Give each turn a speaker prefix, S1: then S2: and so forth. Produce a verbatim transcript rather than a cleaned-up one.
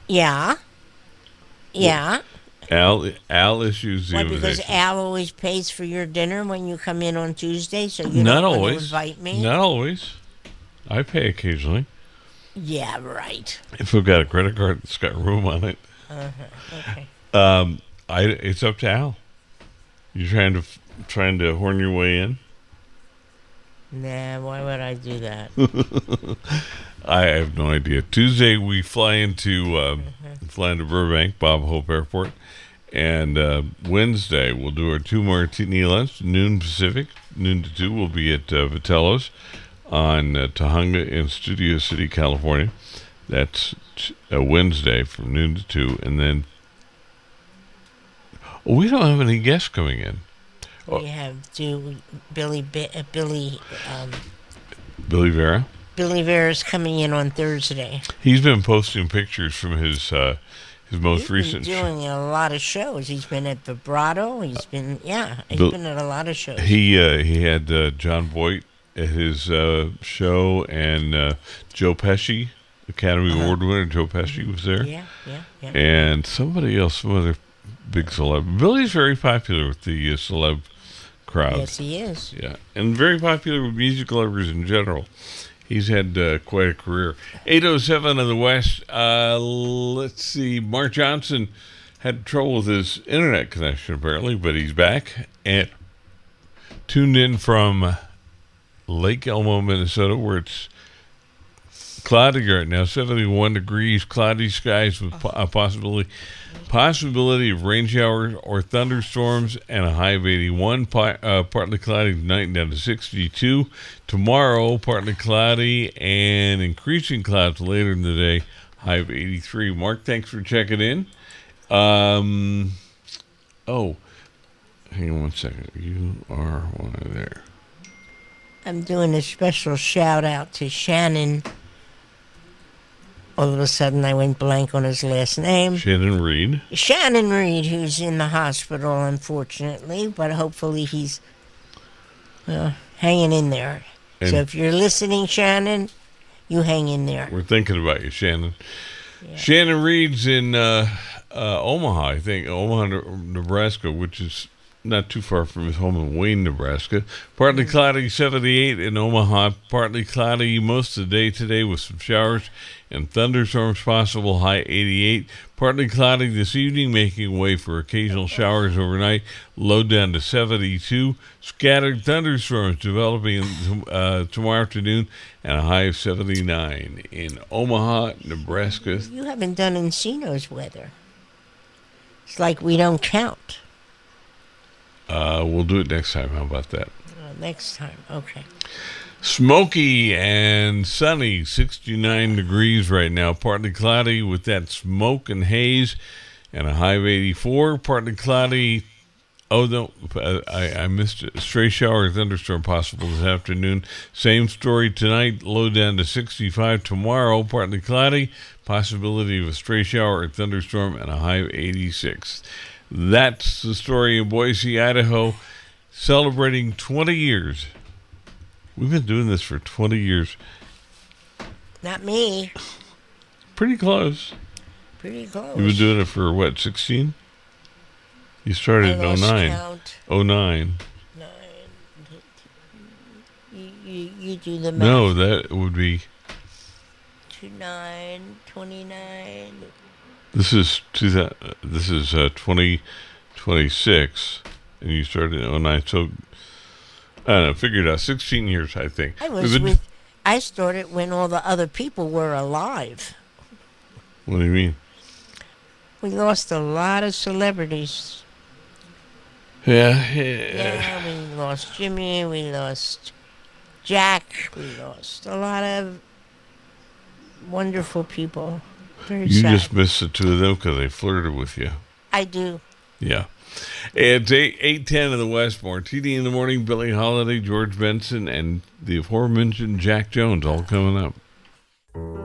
S1: Yeah, yeah.
S2: Al Al issues the
S1: Why? Because
S2: invitation.
S1: Al always pays for your dinner when you come in on Tuesday, so you
S2: Not
S1: don't want to
S2: always.
S1: invite me?
S2: Not always. I pay occasionally.
S1: Yeah, right.
S2: If I've got a credit card that's got room on it.
S1: Uh-huh. Okay.
S2: Um, I it's up to Al. You trying to trying to horn your way in?
S1: Nah, why would I do that?
S2: I have no idea. Tuesday we fly into uh, fly into Burbank, Bob Hope Airport, and uh, Wednesday we'll do our two martini lunch, noon Pacific, noon to two. We'll be at uh, Vitello's on uh, Tahunga in Studio City, California. That's a Wednesday from noon to two, and then oh, we don't have any guests coming in.
S1: We have to Billy uh, Billy um,
S2: Billy Vera.
S1: Billy Vera's coming in on Thursday.
S2: He's been posting pictures from his uh, his most
S1: He's
S2: recent.
S1: been doing a lot of shows. He's been at Vibrato. He's been yeah. He's
S2: Bill-
S1: been at a lot of shows.
S2: He uh, he had uh, John Boyd at his uh, show, and uh, Joe Pesci, Academy
S1: Uh-huh.
S2: Award winner Joe Pesci was there,
S1: Yeah, yeah, yeah.
S2: and somebody else, some other big celeb. Billy's very popular with the uh, celeb crowd.
S1: Yes, he is.
S2: Yeah, and very popular with music lovers in general. He's had uh, quite a career. eight oh seven of the West. Uh, let's see. Mark Johnson had trouble with his internet connection, apparently, but he's back. And tuned in from Lake Elmo, Minnesota, where it's cloudy right now, seventy-one degrees, cloudy skies with po- a possibility possibility of rain showers or thunderstorms, and a high of eighty-one. Pa- uh, partly cloudy tonight, down to sixty-two. Tomorrow, partly cloudy and increasing clouds later in the day, high of eighty-three. Mark, thanks for checking in. Um, oh, hang on one second. You are one of there.
S1: I'm doing a special shout out to Shannon. All of a sudden, I went blank on his last name.
S2: Shannon Reed.
S1: Shannon Reed, who's in the hospital, unfortunately, but hopefully he's uh, hanging in there.
S2: And
S1: so if you're listening, Shannon, you hang in there.
S2: we're thinking about you, Shannon.
S1: Yeah.
S2: Shannon Reed's in uh, uh, Omaha, I think, Omaha, Nebraska, which is not too far from his home in Wayne, Nebraska. Partly cloudy, seventy-eight in Omaha. Partly cloudy most of the day today with some showers and thunderstorms possible, high eighty-eight. Partly cloudy this evening, making way for occasional showers overnight, low down to seventy-two. Scattered thunderstorms developing uh, tomorrow afternoon, and a high of seventy-nine in Omaha, Nebraska.
S1: You haven't done Encino's weather. It's like we don't count.
S2: Uh, we'll do it next time. How about that?
S1: Uh, next time, okay.
S2: Smoky and sunny, sixty-nine degrees right now. Partly cloudy with that smoke and haze, and a high of eighty-four. Partly cloudy. Oh, no, I, I missed it. Stray shower or thunderstorm possible this afternoon. Same story tonight, low down to sixty-five. Tomorrow, partly cloudy. Possibility of a stray shower or thunderstorm, and a high of eighty-six. That's the story in Boise, Idaho, celebrating twenty years. We've been doing this for twenty years.
S1: Not me.
S2: Pretty close.
S1: Pretty close.
S2: You've been doing it for, what, sixteen? You started
S1: I
S2: in
S1: lost
S2: oh nine.
S1: count.
S2: oh nine.
S1: Nine. You, you, you do the math.
S2: No, that would be...
S1: Two nine, twenty-nine.
S2: This is two thousand, this is uh, twenty twenty-six, and you started in oh nine. So, I don't know, figured out sixteen years, I think.
S1: I
S2: We've
S1: was
S2: been-
S1: with. I started when all the other people were alive.
S2: What do you mean?
S1: We lost a lot of celebrities.
S2: Yeah, yeah.
S1: Yeah, we lost Jimmy. We lost Jack. We lost a lot of wonderful people. Very
S2: You
S1: sad.
S2: just missed the two of them because they flirted with you.
S1: I do.
S2: Yeah. It's eight eight ten in the West. Martini in the morning. Billie Holiday, George Benson, and the aforementioned Jack Jones all coming up.